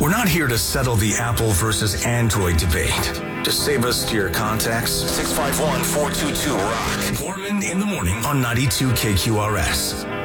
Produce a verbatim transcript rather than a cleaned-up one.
We're not here to settle the Apple versus Android debate. Just save us your contacts. six five one, four two two, ROCK. Borman in the morning on ninety-two K Q R S.